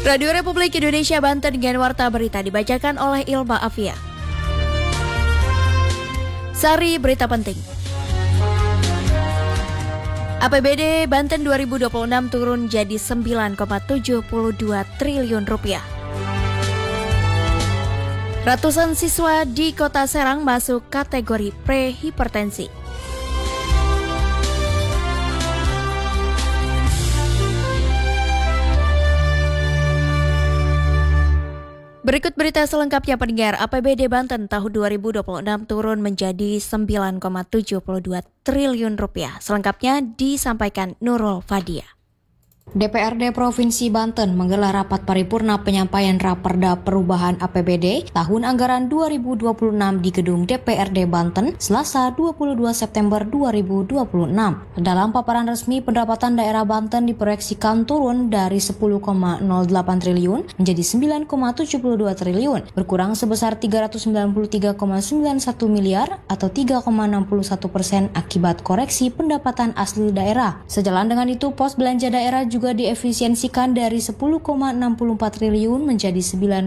Radio Republik Indonesia Banten dengan warta berita dibacakan oleh Ilma Afia. Sari berita penting. APBD Banten 2026 turun jadi 9,72 triliun rupiah. Ratusan siswa di Kota Serang masuk kategori pre-hipertensi. Berikut berita selengkapnya pendengar. APBD Banten tahun 2026 turun menjadi 9,72 triliun rupiah. Selengkapnya disampaikan Nurul Fadia. DPRD Provinsi Banten menggelar rapat paripurna penyampaian Raperda Perubahan APBD tahun anggaran 2026 di Gedung DPRD Banten, Selasa 22 September 2026. Dalam paparan resmi, pendapatan daerah Banten diproyeksikan turun dari 10,08 triliun menjadi 9,72 triliun, berkurang sebesar 393,91 miliar atau 3,61% akibat koreksi pendapatan asli daerah. Sejalan dengan itu, pos belanja daerah juga diefisiensikan dari 10,64 triliun menjadi 9,62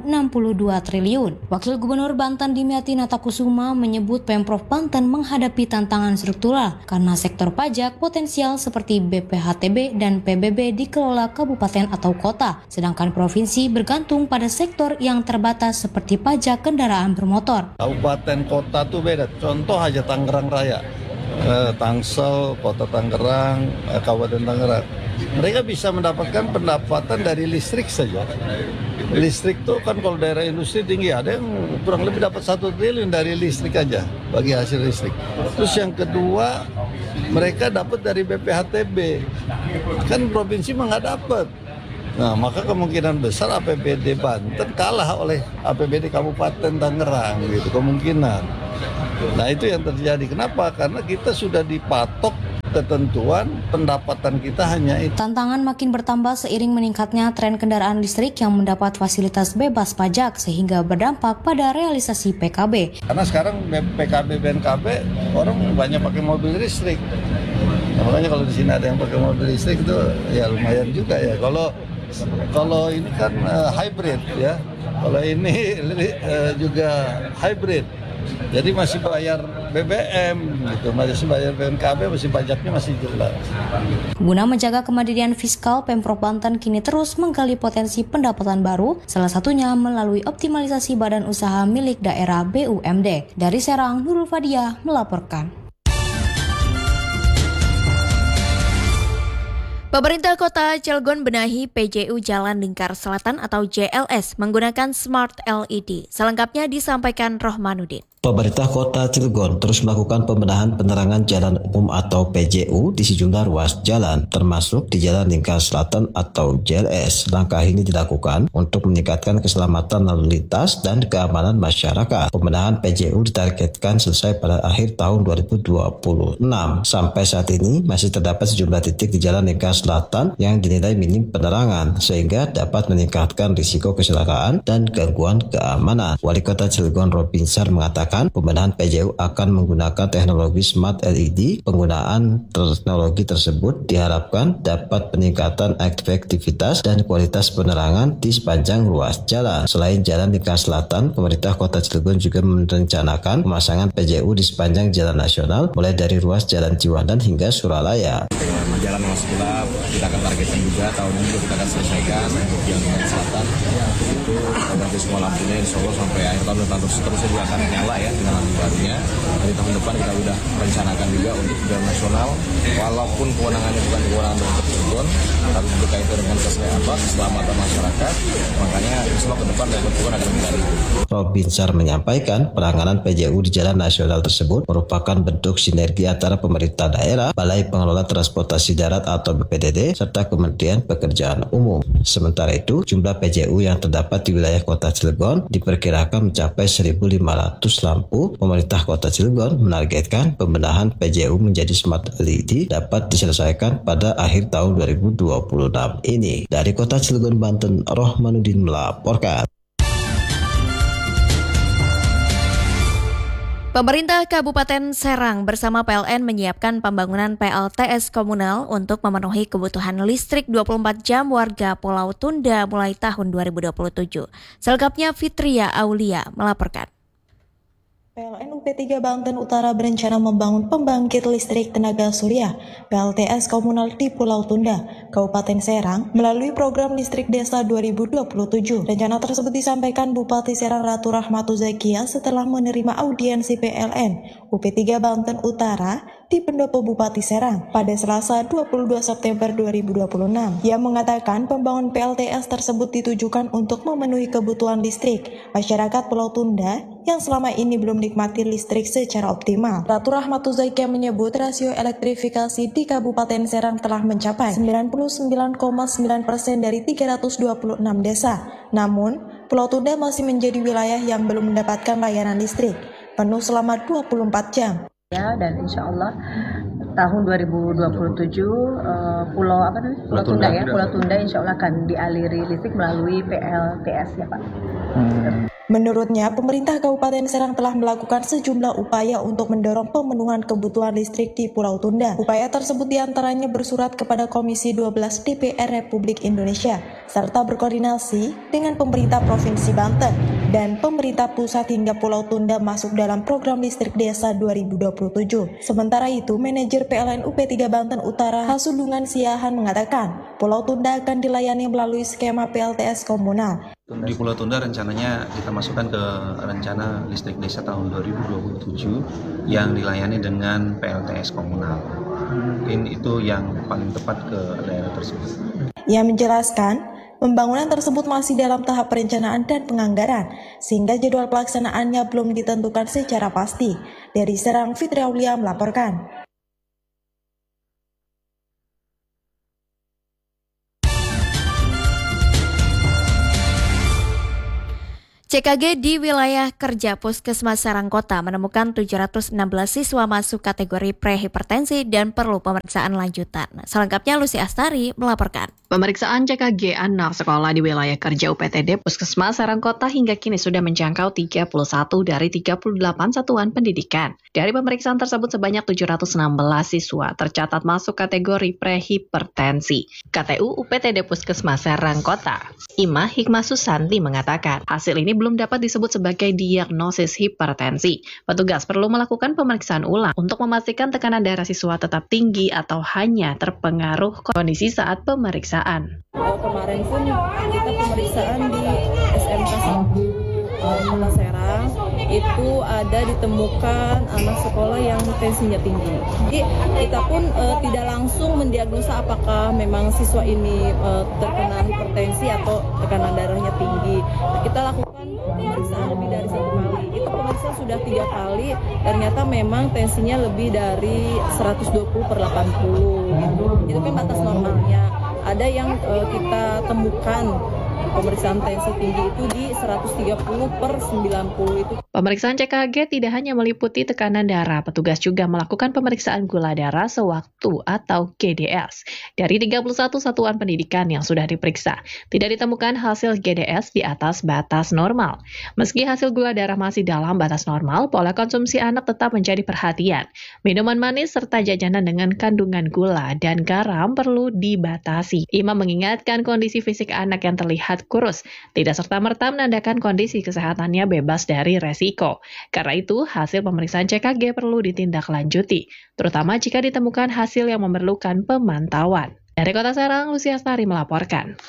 triliun. Wakil Gubernur Banten Dimyati Natakusuma menyebut Pemprov Banten menghadapi tantangan struktural karena sektor pajak potensial seperti BPHTB dan PBB dikelola kabupaten atau kota, sedangkan provinsi bergantung pada sektor yang terbatas seperti pajak kendaraan bermotor. Kabupaten kota tuh beda, contoh aja Tangerang Raya, Tangsel, Kota Tangerang, Kabupaten Tangerang. Mereka bisa mendapatkan pendapatan dari listrik saja. Listrik tuh kan kalau daerah industri tinggi, ada yang kurang lebih dapat 1 triliun dari listrik aja bagi hasil listrik. Terus yang kedua, mereka dapat dari BPHTB. Kan provinsi mah nggak dapat. Nah, maka kemungkinan besar APBD Banten kalah oleh APBD Kabupaten Tangerang gitu, kemungkinan. Nah, itu yang terjadi. Kenapa? Karena kita sudah dipatok ketentuan pendapatan kita hanya itu. Tantangan makin bertambah seiring meningkatnya tren kendaraan listrik yang mendapat fasilitas bebas pajak sehingga berdampak pada realisasi PKB. Karena sekarang PKB BNKB orang banyak pakai mobil listrik. Nah, makanya kalau di sini ada yang pakai mobil listrik itu ya lumayan juga ya. Kalau ini kan hybrid ya. Kalau ini juga hybrid. Jadi masih bayar BBM gitu, masih bayar BNKB, masih pajaknya masih jelas. Guna menjaga kemandirian fiskal, Pemprov Banten kini terus menggali potensi pendapatan baru, salah satunya melalui optimalisasi badan usaha milik daerah BUMD. Dari Serang, Nurul Fadia melaporkan. Pemerintah Kota Cilegon benahi PJU Jalan Lingkar Selatan atau JLS menggunakan Smart LED. Selengkapnya disampaikan Rohmanuddin. Pemerintah Kota Cilegon terus melakukan pembenahan penerangan jalan umum atau PJU di sejumlah ruas jalan, termasuk di Jalan Lingkar Selatan atau JLS. Langkah ini dilakukan untuk meningkatkan keselamatan lalu lintas dan keamanan masyarakat. Pembenahan PJU ditargetkan selesai pada akhir tahun 2026. Sampai saat ini masih terdapat sejumlah titik di Jalan Lingkar Selatan yang dinilai minim penerangan, sehingga dapat meningkatkan risiko kecelakaan dan gangguan keamanan. Wali Kota Cilegon Robinsar mengatakan pembenahan PJU akan menggunakan teknologi Smart LED. Penggunaan teknologi tersebut diharapkan dapat peningkatan efektivitas dan kualitas penerangan di sepanjang ruas jalan. Selain Jalan Lingkar Selatan, pemerintah Kota Cilegon juga merencanakan pemasangan PJU di sepanjang jalan nasional, mulai dari ruas Jalan Ciwandan hingga Suralaya. Jalan yang masih gelap, kita akan targetkan juga tahun ini kita akan selesaikan untuk Jalan Lingkar Selatan. Itu ganti semua lampunya, insya Allah sampai akhir tahun dan seterusnya juga akan nyala ya dengan lampu barunya. Dari tahun depan kita sudah rencanakan juga untuk jalan nasional, walaupun kewenangannya bukan kewenangan Pemprov Cilegon, tapi berkaitan dengan keselamatan masyarakat. Makanya insya Allah ke depan Pemprov Cilegon akan menggali. Robinsar menyampaikan penanganan PJU di jalan nasional tersebut merupakan bentuk sinergi antara pemerintah daerah, Balai Pengelola Transportasi Darat atau BPDD, serta Kementerian Pekerjaan Umum. Sementara itu, jumlah PJU yang terdapat di wilayah Kota Cilegon diperkirakan mencapai 1.500 lampu. Pemerintah Kota Cilegon menargetkan pembenahan PJU menjadi Smart LED dapat diselesaikan pada akhir tahun 2026 ini. Dari Kota Cilegon, Banten, Rohmanuddin melaporkan. Pemerintah Kabupaten Serang bersama PLN menyiapkan pembangunan PLTS komunal untuk memenuhi kebutuhan listrik 24 jam warga Pulau Tunda mulai tahun 2027. Selengkapnya Fitria Aulia melaporkan. PLN UP3 Banten Utara berencana membangun pembangkit listrik tenaga surya PLTS komunal di Pulau Tunda, Kabupaten Serang melalui program listrik desa 2027. Rencana tersebut disampaikan Bupati Serang Ratu Rahmatu Zakia setelah menerima audiensi PLN UP3 Banten Utara di Pendopo Bupati Serang pada Selasa 22 September 2026. Ia mengatakan pembangunan PLTS tersebut ditujukan untuk memenuhi kebutuhan listrik masyarakat Pulau Tunda yang selama ini belum menikmati listrik secara optimal. Ratu Rahmatu Zakia menyebut rasio elektrifikasi di Kabupaten Serang telah mencapai 99,9% dari 326 desa. Namun, Pulau Tunda masih menjadi wilayah yang belum mendapatkan layanan listrik penuh selama 24 jam. Ya, dan insya Allah tahun 2027 Pulau Tunda insya Allah akan dialiri listrik melalui PLTS ya Pak. Menurutnya, pemerintah Kabupaten Serang telah melakukan sejumlah upaya untuk mendorong pemenuhan kebutuhan listrik di Pulau Tunda. Upaya tersebut diantaranya bersurat kepada Komisi 12 DPR Republik Indonesia, serta berkoordinasi dengan pemerintah Provinsi Banten dan pemerintah pusat hingga Pulau Tunda masuk dalam program listrik desa 2027. Sementara itu, manajer PLN UP3 Banten Utara Hasudungan Siahan mengatakan, Pulau Tunda akan dilayani melalui skema PLTS komunal. Di Pulau Tunda rencananya kita masukkan ke rencana listrik desa tahun 2027 yang dilayani dengan PLTS komunal. Mungkin itu yang paling tepat ke daerah tersebut. Ia menjelaskan, pembangunan tersebut masih dalam tahap perencanaan dan penganggaran, sehingga jadwal pelaksanaannya belum ditentukan secara pasti. Dari Serang, Fitria Aulia melaporkan. CKG di wilayah kerja Puskesmas Serang Kota menemukan 716 siswa masuk kategori prehipertensi dan perlu pemeriksaan lanjutan. Selengkapnya Lucy Astari melaporkan. Pemeriksaan CKG anak sekolah di wilayah kerja UPTD Puskesmas Serang Kota hingga kini sudah menjangkau 31 dari 38 satuan pendidikan. Dari pemeriksaan tersebut sebanyak 716 siswa tercatat masuk kategori prehipertensi. KTU UPTD Puskesmas Serang Kota, Imah Hikmah Susanti mengatakan hasil ini belum dapat disebut sebagai diagnosis hipertensi. Petugas perlu melakukan pemeriksaan ulang untuk memastikan tekanan darah siswa tetap tinggi atau hanya terpengaruh kondisi saat pemeriksaan. Kemarin pun kita pemeriksaan di SMK Kota Serang itu ada ditemukan anak sekolah yang tensinya tinggi. Jadi kita pun tidak langsung mendiagnosa apakah memang siswa ini terkena hipertensi atau tekanan darahnya tinggi. Kita lakukan pemeriksaan lebih dari 1 kali. Itu pemeriksaan sudah 3 kali. Ternyata memang tensinya lebih dari 120/80 gitu. Itu kan batas normalnya. Ada yang kita temukan pemeriksaan tensi tinggi itu di 130/90 itu. Pemeriksaan CKG tidak hanya meliputi tekanan darah, petugas juga melakukan pemeriksaan gula darah sewaktu atau GDS. Dari 31 satuan pendidikan yang sudah diperiksa, tidak ditemukan hasil GDS di atas batas normal. Meski hasil gula darah masih dalam batas normal, pola konsumsi anak tetap menjadi perhatian. Minuman manis serta jajanan dengan kandungan gula dan garam perlu dibatasi. Imam mengingatkan kondisi fisik anak yang terlihat kurus, tidak serta-merta menandakan kondisi kesehatannya bebas dari resiko. Karena itu, hasil pemeriksaan CKG perlu ditindaklanjuti, terutama jika ditemukan hasil yang memerlukan pemantauan. Dari Kota Serang, Lucy Astari melaporkan.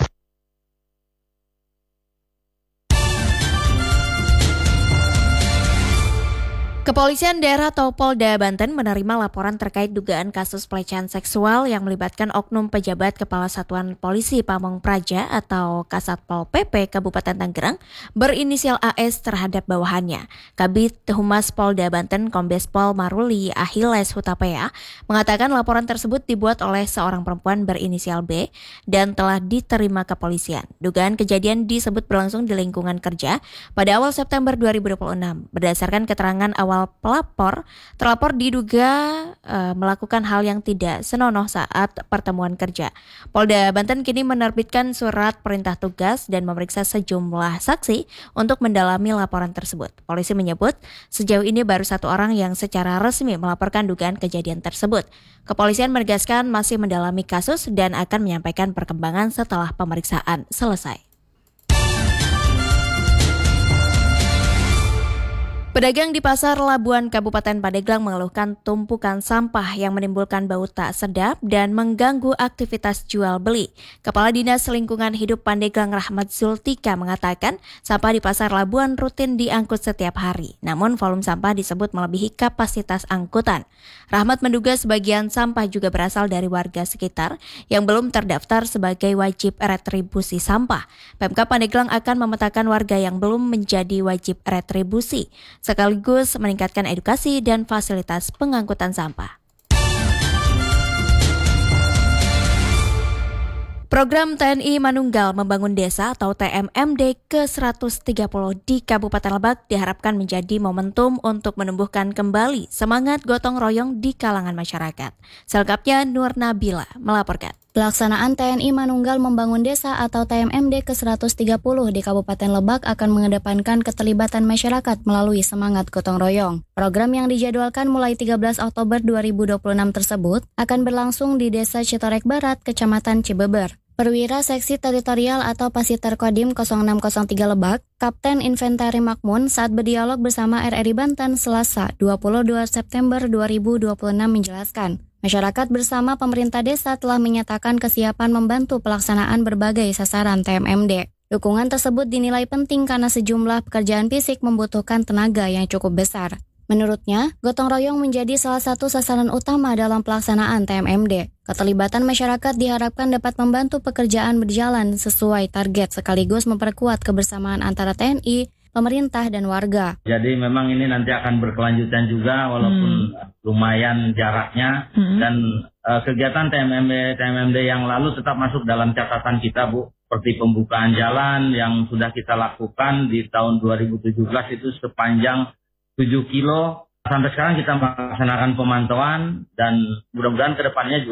Kepolisian Daerah atau Polda Banten menerima laporan terkait dugaan kasus pelecehan seksual yang melibatkan oknum pejabat Kepala Satuan Polisi Pamong Praja atau Kasatpol PP Kabupaten Tangerang berinisial AS terhadap bawahannya. Kabid Humas Polda Banten Kombes Pol Maruli Ahiles Hutapea mengatakan laporan tersebut dibuat oleh seorang perempuan berinisial B dan telah diterima kepolisian. Dugaan kejadian disebut berlangsung di lingkungan kerja pada awal September 2026. Berdasarkan keterangan awal mengawal terlapor diduga melakukan hal yang tidak senonoh saat pertemuan kerja. Polda Banten kini menerbitkan surat perintah tugas dan memeriksa sejumlah saksi untuk mendalami laporan tersebut. Polisi menyebut sejauh ini baru 1 orang yang secara resmi melaporkan dugaan kejadian tersebut. Kepolisian menegaskan masih mendalami kasus dan akan menyampaikan perkembangan setelah pemeriksaan selesai. Pedagang di Pasar Labuan Kabupaten Pandeglang mengeluhkan tumpukan sampah yang menimbulkan bau tak sedap dan mengganggu aktivitas jual beli. Kepala Dinas Lingkungan Hidup Pandeglang Rahmat Zultika mengatakan sampah di Pasar Labuan rutin diangkut setiap hari. Namun volume sampah disebut melebihi kapasitas angkutan. Rahmat menduga sebagian sampah juga berasal dari warga sekitar yang belum terdaftar sebagai wajib retribusi sampah. Pemkab Pandeglang akan memetakan warga yang belum menjadi wajib retribusi, sekaligus meningkatkan edukasi dan fasilitas pengangkutan sampah. Program TNI Manunggal Membangun Desa atau TMMD ke-130 di Kabupaten Lebak diharapkan menjadi momentum untuk menumbuhkan kembali semangat gotong royong di kalangan masyarakat. Selengkapnya Nur Nabila melaporkan. Pelaksanaan TNI Manunggal Membangun Desa atau TMMD ke-130 di Kabupaten Lebak akan mengedepankan keterlibatan masyarakat melalui semangat gotong royong. Program yang dijadwalkan mulai 13 Oktober 2026 tersebut akan berlangsung di Desa Citorek Barat, Kecamatan Cibeber. Perwira Seksi Teritorial atau Pasiter Kodim 0603 Lebak, Kapten Infanteri Makmun saat berdialog bersama RRI Banten Selasa 22 September 2026 menjelaskan, masyarakat bersama pemerintah desa telah menyatakan kesiapan membantu pelaksanaan berbagai sasaran TMMD. Dukungan tersebut dinilai penting karena sejumlah pekerjaan fisik membutuhkan tenaga yang cukup besar. Menurutnya, gotong royong menjadi salah satu sasaran utama dalam pelaksanaan TMMD. Keterlibatan masyarakat diharapkan dapat membantu pekerjaan berjalan sesuai target sekaligus memperkuat kebersamaan antara TNI, pemerintah, dan warga. Jadi memang ini nanti akan berkelanjutan juga walaupun lumayan jaraknya dan kegiatan TMMD yang lalu tetap masuk dalam catatan kita, Bu. Seperti pembukaan jalan yang sudah kita lakukan di tahun 2017 itu sepanjang 7 kilo. Sampai sekarang kita melaksanakan pemantauan dan mudah-mudahan ke depannya juga